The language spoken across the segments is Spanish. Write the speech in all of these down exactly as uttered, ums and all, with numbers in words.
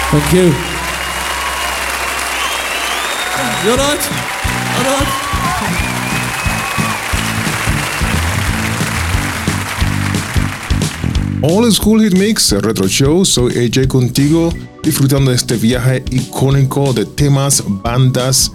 Thank you. You all right? All right? All School Hit Mix, el Retro Show. Soy A J contigo, disfrutando de este viaje icónico de temas, bandas,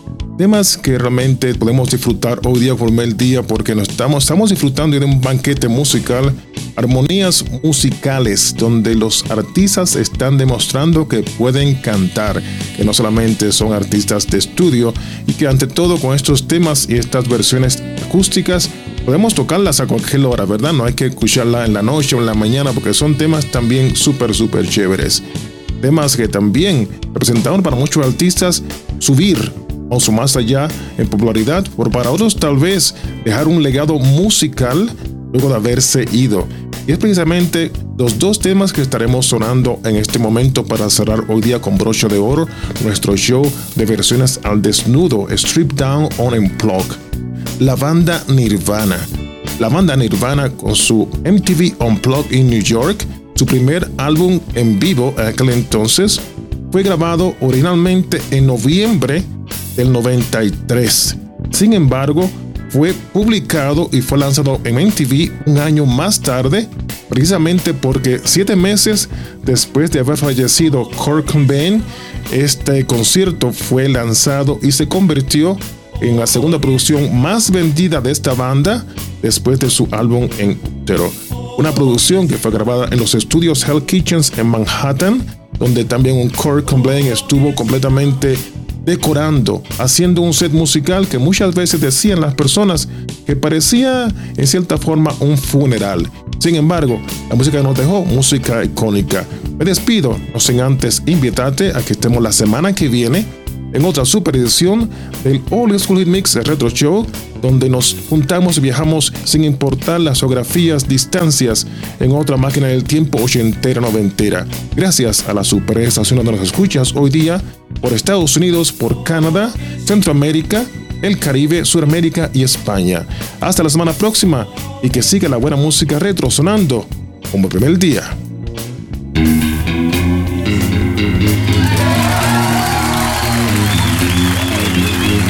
temas que realmente podemos disfrutar hoy día por el día porque nos estamos, estamos disfrutando de un banquete musical, armonías musicales donde los artistas están demostrando que pueden cantar, que no solamente son artistas de estudio y que ante todo con estos temas y estas versiones acústicas podemos tocarlas a cualquier hora, ¿verdad? No hay que escucharla en la noche o en la mañana porque son temas también súper, súper chéveres. Temas que también representaron para muchos artistas subir o su más allá en popularidad, pero para otros tal vez dejar un legado musical luego de haberse ido. Y es precisamente los dos temas que estaremos sonando en este momento para cerrar hoy día con broche de oro nuestro show de versiones al desnudo, Strip Down on Unplugged. La banda Nirvana. La banda Nirvana con su M T V Unplugged in New York, su primer álbum en vivo en aquel entonces, fue grabado originalmente en noviembre del noventa y tres. Sin embargo, fue publicado y fue lanzado en M T V un año más tarde, precisamente porque siete meses después de haber fallecido Kurt Cobain, este concierto fue lanzado y se convirtió en la segunda producción más vendida de esta banda después de su álbum entero. Una producción que fue grabada en los estudios Hell Kitchens en Manhattan, donde también un Kurt Cobain estuvo completamente decorando, haciendo un set musical que muchas veces decían las personas que parecía en cierta forma un funeral. Sin embargo, la música nos dejó música icónica. Me despido, no sin antes invitarte a que estemos la semana que viene en otra super edición del All School Hit Mix Retro Show, donde nos juntamos y viajamos sin importar las geografías, distancias, en otra máquina del tiempo ochentera, noventera. Gracias a la super estación donde nos escuchas hoy día por Estados Unidos, por Canadá, Centroamérica, el Caribe, Sudamérica y España. Hasta la semana próxima y que siga la buena música retro sonando como el primer día.